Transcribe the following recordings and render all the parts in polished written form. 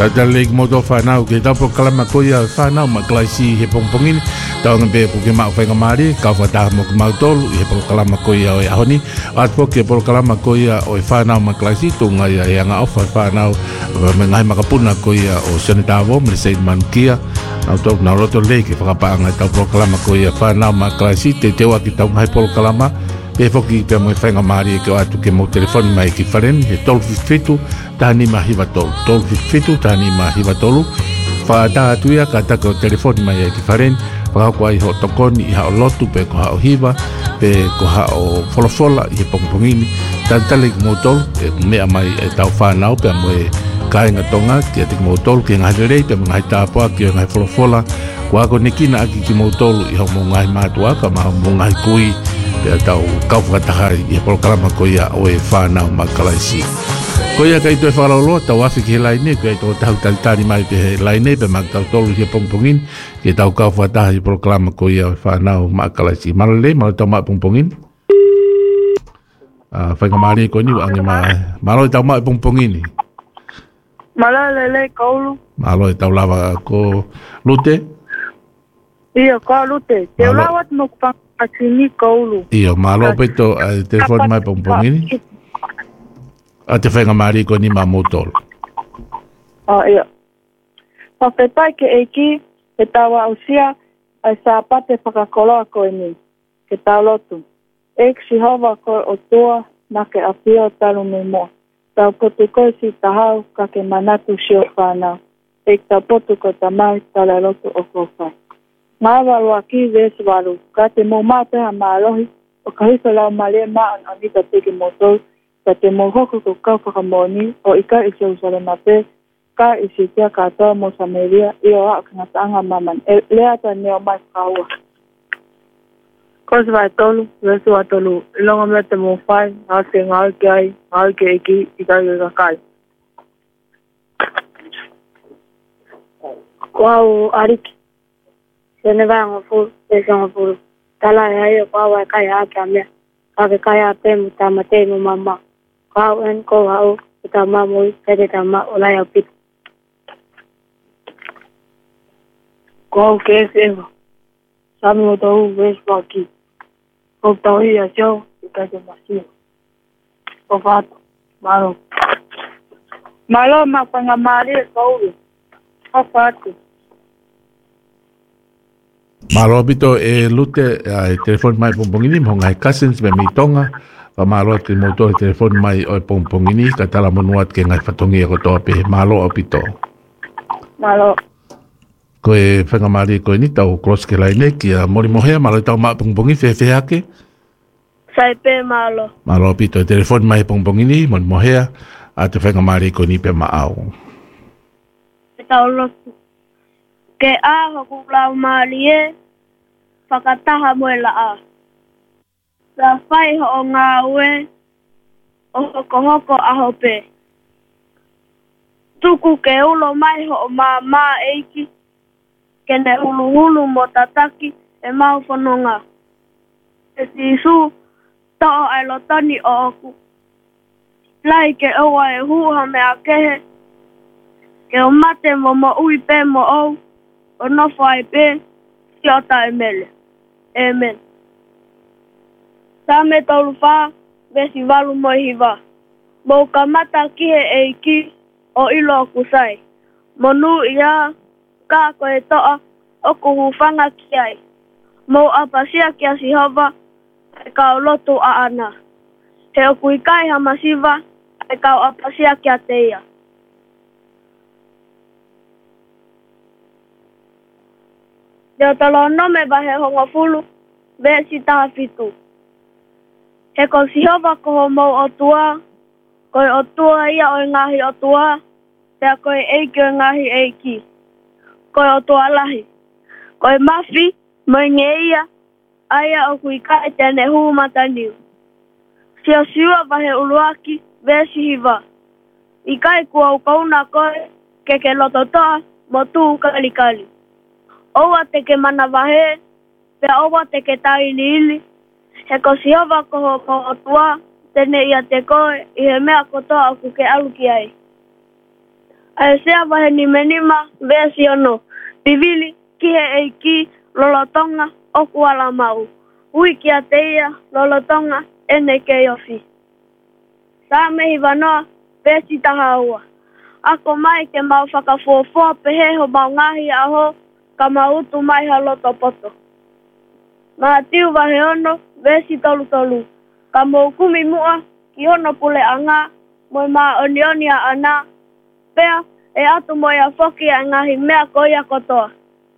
Tata lek moto whanau ke tau po kalama koia whanau ma klaisi he pongpongini tau ngampe po ke maa whainga maari kau whataha mo ke mautolu i he po kalama koia o e ahoni at po ke po kalama koia o e whanau ma klaisi tu ngai e anga ofa whanau me ngai makapuna koia o Senetavo me Seid Manukia au tau na roto leke whakapaanga tau po kalama koia whanau ma klaisi te tewa ki tau ngai po kalama pe foki pe mo whainga maari ke o atu ke mo telefoni mai ki wharen he tolu fitu tani mahiwa tolu fitu tani mahiwa tolu whaata atuia ka taka o telefoni mai ki wharen whakakua i ho tokoni i hao lotu pe ko hao hiwa pe ko hao folofola i he pongpongini tantale ki mo tolu e mea mai e tau whanau pe mo e kainga tonga ki ati ki mo tolu ki ngai rei pe mo ngai tāpua ki ngai folofola ko ako nekina aki ki mo tolu i hao mo ngai mātua ka ma mo ngai kui pe tau kauwhataha i he polokalama koia o e whanau ma kalaisi. Koia kai toi whalauloa tau afi ki he laine, kai tau tahu talitari mai pe he laine, pe mak tau tolu he pongpongin, ke tau kauwhataha i polokalama koia o e whanau ma kalaisi. Malale, malo tau maa pongpongin. Whainga maari ko ni wangi maa. Malo tau maa pongpongini. Malale kaulu. Malo tau lava ko lute. Iyo, ko lute. Te ulawat mo kupang asini kaulu. Iyo, malo peto telefoni mai pongpongini. A te whainga maari ko ni ma motol. Iyo. Whakaipai ke eiki, ke tawa usia, ai sa pate whakakoloa koe ni, ke tau lotu. Eik si hova koe o tua, na ke apia o talu me mo. Tau potu koe si tahau, ka ke manatu si o whanau. Eik tau potu koe tamai, tala lotu o kofai. Ngā walu aki vesi walu, ka te mō māteha mālohi, o ka hiso lau malia maan anita teke motou, ka te mō hoko ko kau whakamoni, o ika i Jerusalema pe, ka i si tia katoa mo Samaria, i o a kanga taanga maman, lea ta neo mai whakaua. Kosi vai tolu, vesi vai tolu, ilonga me te mō whai, ngā te ngāu ki ai, ngāu ki eki, i kai i kakai. Kuau ariki. Tene vai ngofuru, tese ngofuru. Tala e haio kuau e kai hake a mea. Kake kai a temu tama temu mama. Kuau en kou hau, ita mamui, tete tama olai au pitu. Kuau ke ewa. Sami o tau wes waki. Kou tau hi a show, ika te masio. Kou fato, malo. Malo mapanga mari e kauru. Kou fato. Malo bito e lute e telefoni mai pongpongini mo ngai cousins me mi tonga pa malo te motor telefoni mai o pongpongini ka tala monuat ke ngai fatongi e kotoa pe malo o bito. Malo. Ko e whanga mari ko ni tau cross ke laine ki a mori mohea malo tau maa pongpongi fe hake. Sai pe malo. Malo bito e telefoni mai pongpongini mori mohea a te whanga mari ko ni pe maau. Tau lotu. Ke a hoku lau maari e, whakataha moe la a. Sa whai ho o ngā ue, o hoko aho pe. Tuku ke ulo mai ho o mā eiki, ke ne hulu mo tataki e mau whanonga. E si su, tao ai lotani o oku. Lai ke oa e huha me a kehe, ke o mate mo ui pe mo ou, o no whai pe, si o ta emele. Amen. Sa me tolu wha, vesi walu mo hiwa. Mo ka mata kihe e ki, o ilo o kusai. Mo nu ia, ka koe toa, o kuhu whanga ki ai. Mo apasia kia si hova, e kau lotu a ana. He o kui kai hamasiva, e kau apasia kia teia. Deo talo nome vahe honga fulu, vesi taha fitu. He ko si hova koho mau o tua, koe o tua ia o ngahi o tua, tea koe eiki o ngahi eiki. Koe o tua lahi. Koe mafi, moi nge ia, aia o kui kai tene huu mataniu. Si o siua vahe uluaki, vesi hiva. I kai kua ukauna koe, keke loto toa, mo tuu kalikali. Oua teke mana vahe, pe oua teke taini ili. He ko si hova koho koho tua, tene ia te koe, i he mea kotoa o kuke aluki ai. Ai sea vahe ni menima vesi ono. Pivili kihe eiki lolotonga oku ala mau. Ui kia teia lolotonga ene ke ofi. Sa mehi vanoa vesi tahaua. Ako mai ke mau whakafuafua peheho mau ngahi aho ka mautu mai haloto poto. Maa tiu vahe ono vesi tolu tolu. Ka mau kumi mua ki ono pule anga moi maa onioni a ana. Pea e atu moi a foki a ngahi mea koia kotoa.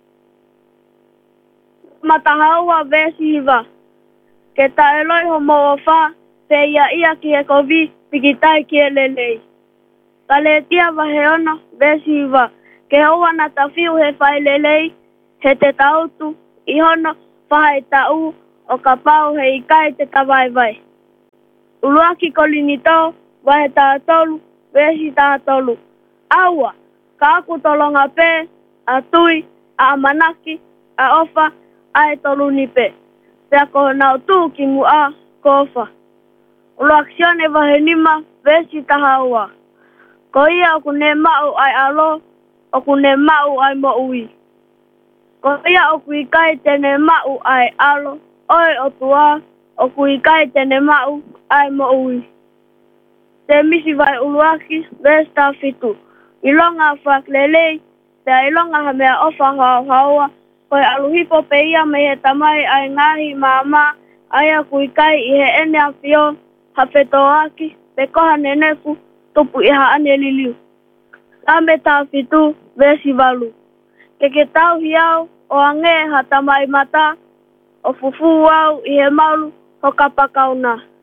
Matahaua vesi hiva. Ke ta eloi ho mo o wha te ia ki e kovi pikitai ki e lelei. Ka le tia vahe ono vesi hiva. Ke hoa na ta fiu he whai lelei he te tautu i hono whai tau o ka pau he ikai te tawai vai. Uluaki kolini tau vahe taha tolu vesi taha tolu. Aua, ka aku tolonga pe, a tui, a manaki, a ofa, a e tolu nipe. Pea ko nau tuu ki mua ko ofa. Uluaksione vahe nima vesi taha ua. Ko ia oku ne mau ai alo, oku ne mau ai mo ui. Ko ia oku ikai tene mau ai alo, oi o tua, oku ikai tene mau ai mo ui. Te misi vai uluaki vesta fitu. Ilonga whaklelei, te ilonga ha mea ofa haua, koe aluhipo pe ia me he tamai ai ngahi mama, aia kuikai i he ene a fio, ha whetoaki, pe koha nenefu, tupu iha ane liliu. Ame tā fitu, vesi walu. Ke tau hiau, o ange ha tamai mata, o fufu au i he maulu, ho kapakauna.